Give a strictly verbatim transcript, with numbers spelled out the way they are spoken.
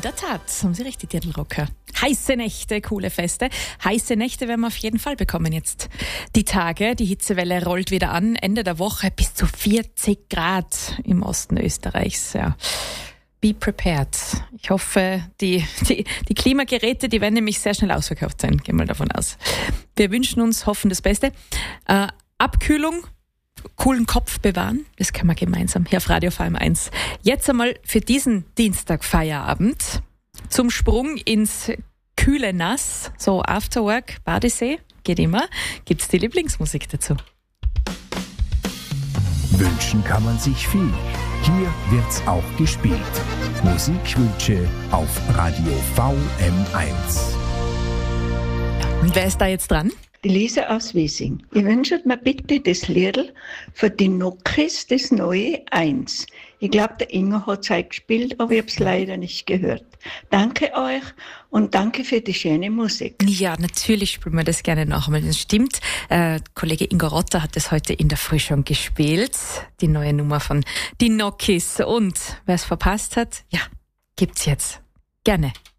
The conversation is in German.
der Tat, haben Sie richtig, Dirndl-Rocker. Heiße Nächte, coole Feste. Heiße Nächte werden wir auf jeden Fall bekommen jetzt. Die Tage, die Hitzewelle rollt wieder an. Ende der Woche bis zu vierzig Grad im Osten Österreichs. Ja. Be prepared. Ich hoffe, die, die, die Klimageräte, die werden nämlich sehr schnell ausverkauft sein. Gehen wir mal davon aus. Wir wünschen uns, hoffen das Beste. Äh, Abkühlung, coolen Kopf bewahren, das können wir gemeinsam hier auf Radio V M eins. Jetzt einmal für diesen Dienstag Feierabend zum Sprung ins kühle Nass, so Afterwork, Badesee, geht immer, gibt's die Lieblingsmusik dazu. Wünschen kann man sich viel. Hier wird's auch gespielt. Musikwünsche auf Radio V M eins. Und wer ist da jetzt dran? Die Lisa aus Wiesing. Ich wünsche mir bitte das Liedl für die Nokis, das neue Eins. Ich glaube, der Ingo hat es heute gespielt, aber ich habe es leider nicht gehört. Danke euch und danke für die schöne Musik. Ja, natürlich spielen wir das gerne noch einmal. Das stimmt. Äh, Kollege Ingo Rotter hat das heute in der Früh schon gespielt. Die neue Nummer von die Nokis. Und wer es verpasst hat, ja, gibt's jetzt. Gerne.